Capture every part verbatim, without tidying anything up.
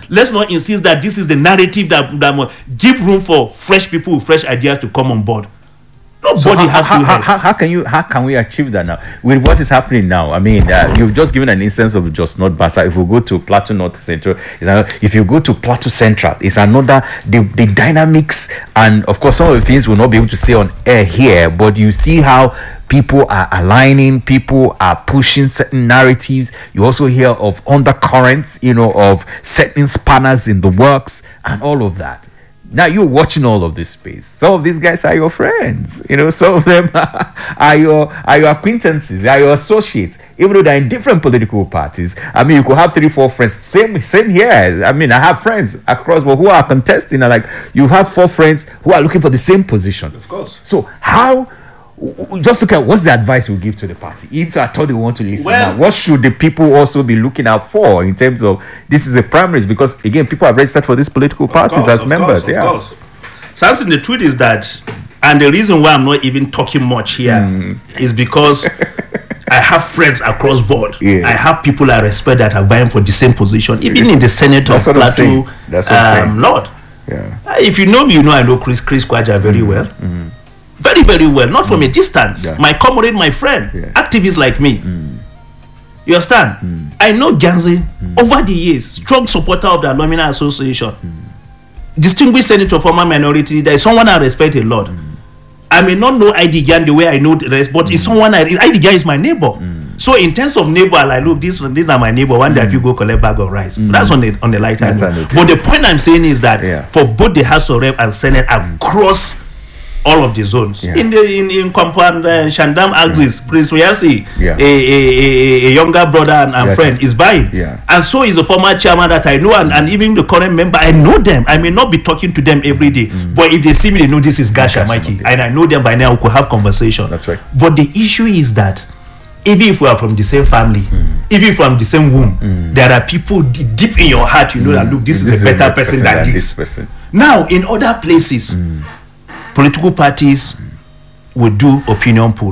let's not insist that this is the narrative that, that must give room for fresh people with fresh ideas to come on board. Nobody so how, has how, to how, how, how can you how can we achieve that now with what is happening now? I mean, uh, you've just given an instance of just North Basa. If we go to Plateau North Central, it's another, if you go to Plateau Central, it's another. The, the dynamics, and of course some of the things we'll not be able to say on air here, but you see how people are aligning, people are pushing certain narratives. You also hear of undercurrents, you know, of certain spanners in the works and all of that. Now you're watching all of this space. Some of these guys are your friends, you know. Some of them are your are your acquaintances, are your associates, even though they're in different political parties. I mean, you could have three, four friends. Same, same here. I mean, I have friends across, but who are contesting. And like you have four friends who are looking for the same position. Of course. So how? Just look at what's the advice we give to the party. If I thought they want to listen, well, now, what should the people also be looking out for in terms of this is a primaries? Because again, people have registered for these political parties course, as of members. Course, yeah. Of course. Something. The truth is that, and the reason why I'm not even talking much here mm. is because I have friends across board. Yes. I have people I respect that are vying for the same position, even yes. in the Senate of Plateau. That's what I'm um, Lord. Yeah. If you know me, you know I know Chris Chris Kwaja very mm. well. Mm. Very, very well. Not from mm. a distance. Yeah. My comrade, my friend, yeah. activists like me. Mm. You understand? Mm. I know Ganze mm. over the years, strong supporter of the Alumni Association, mm. distinguished senator, former minority leader, is someone I respect a lot. Mm. I may not know I D Gan the way I know the rest, but mm. it's someone I I D Gan is my neighbor. Mm. So in terms of neighbor, I like, look, this these are my neighbor. One day mm. if you go collect bag of rice, mm. that's on the on the lighter. But the point I'm saying is that yeah. for both the House of Rep and Senate across all of the zones yeah. in the in in compound uh, Shandam axis, yeah. Prince Riasi, yeah. a, a, a, a younger brother and, and yes, friend, is buying, yeah. and so is a former chairman that I know, and, and even the current member. I know them. I may not be talking to them every day, mm. but if they see me, they know this is Gasha Mikey, and I know them by now. We could have conversation. That's right. But the issue is that even if we are from the same family, mm. even from the same womb, mm. there are people d- deep in your heart. You know mm. that look, this, this is a better person, person than, than this. this person. Now, in other places. Mm. Political parties will do opinion poll.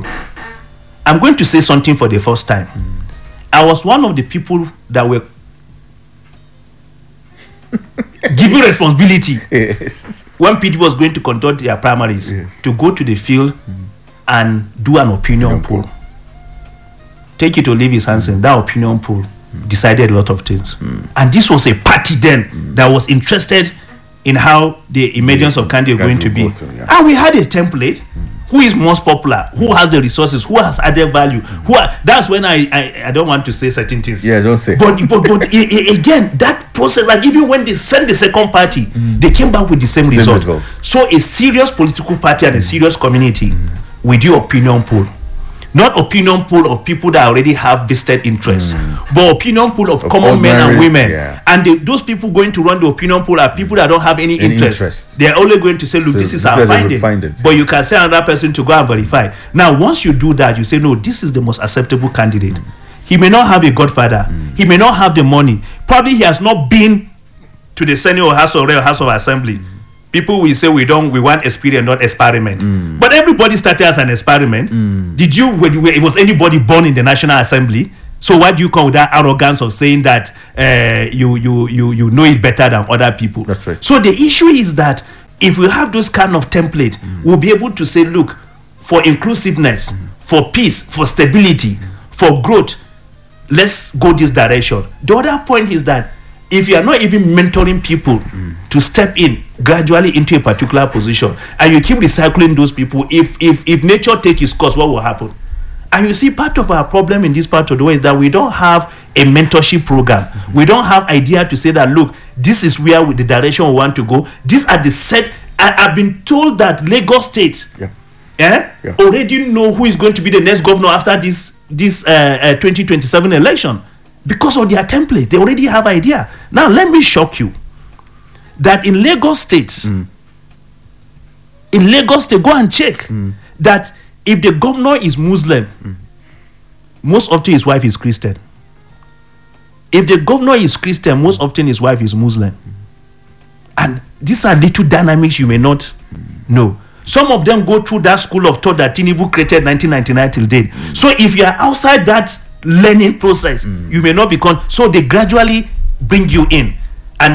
I'm going to say something for the first time. Mm. I was one of the people that were given responsibility yes. when P D was going to conduct their primaries yes. to go to the field mm. and do an opinion, opinion poll. poll. Take it or leave his hands in. That opinion poll mm. decided a lot of things. Mm. And this was a party then mm. that was interested in how the emergence of candidate going to be. Also, yeah. And we had a template. Mm. Who is most popular? Who has the resources? Who has added value? Mm. Who are, that's when I, I I don't want to say certain things. Yeah, don't say. But but, but I, I, again, that process, and even when they sent the second party, mm. they came back with the same, same results. results. So a serious political party and a serious community, mm. we do opinion poll. Not opinion poll of people that already have vested interests, mm. but opinion poll of, of common men and women. Yeah. And the, those people going to run the opinion poll are people that don't have any, any interest. interest. They're only going to say, look, so this is our finding. Find it. But you can say another person to go and verify. Now, once you do that, you say, no, this is the most acceptable candidate. Mm. He may not have a godfather. Mm. He may not have the money. Probably he has not been to the Senate or House of Real House of Assembly. Mm. People will say we don't, we want experience, not experiment. Mm. But everybody started as an experiment. Mm. Did you, when you were, was anybody born in the National Assembly? So why do you come with that arrogance of saying that uh, you, you, you, you know it better than other people? That's right. So the issue is that if we have those kind of template, mm. we'll be able to say, look, for inclusiveness, mm. for peace, for stability, mm. for growth, let's go this direction. The other point is that if you are not even mentoring people mm. to step in gradually into a particular position, and you keep recycling those people, if if if nature takes its course, what will happen? And you see, part of our problem in this part of the world is that we don't have a mentorship program. Mm-hmm. We don't have idea to say that, look, this is where we, the direction we want to go. These are the set. I, I've been told that Lagos State yeah. Eh, yeah. already know who is going to be the next governor after this this uh, uh, twenty twenty-seven election. Because of their template, they already have idea. Now, let me shock you that in Lagos State, mm. in Lagos State, go and check mm. that if the governor is Muslim, mm. most often his wife is Christian. If the governor is Christian, most often his wife is Muslim. Mm. And these are little dynamics you may not mm. know. Some of them go through that school of thought that Tinubu created nineteen ninety-nine till date. Mm. So if you are outside that learning process, mm. you may not become, so they gradually bring you in.